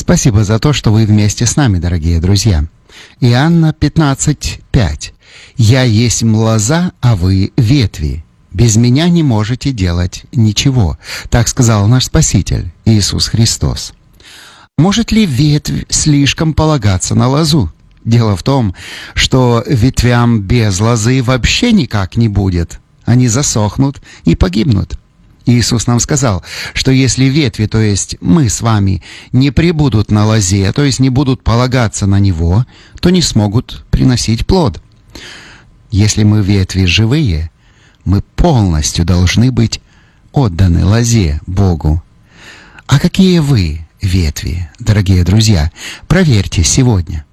Спасибо за то, что вы вместе с нами, дорогие друзья. Иоанна 15:5. «Я есть лоза, а вы ветви. Без меня не можете делать ничего». Так сказал наш Спаситель Иисус Христос. Может ли ветвь слишком полагаться на лозу? Дело в том, что ветвям без лозы вообще никак не будет. Они засохнут и погибнут. Иисус нам сказал, что если ветви, то есть мы с вами, не пребудут на лозе, то есть не будут полагаться на него, то не смогут приносить плод. Если мы ветви живые, мы полностью должны быть отданы лозе Богу. А какие вы ветви, дорогие друзья? Проверьте сегодня.